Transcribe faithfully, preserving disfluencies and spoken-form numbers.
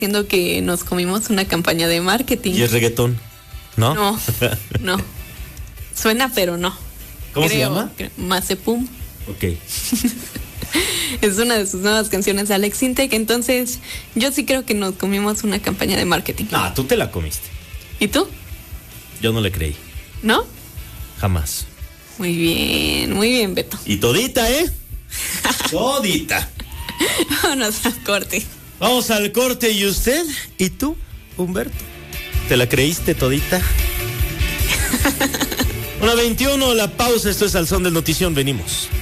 diciendo que nos comimos una campaña de marketing. Y es reggaetón, ¿no? No, no. Suena, pero no. ¿Cómo Creo, se llama? Creo, Mazepum. Ok. Es una de sus nuevas canciones de Alex Intec. Entonces, yo sí creo que nos comimos una campaña de marketing. Ah, tú te la comiste. ¿Y tú? Yo no le creí. ¿No? Jamás. Muy bien, muy bien, Beto. Y todita, ¿eh? Todita. Vámonos al corte. Vamos al corte. ¿Y usted? ¿Y tú, Humberto? ¿Te la creíste todita? una veintiuno, la pausa. Esto es Al Son del Notición. Venimos.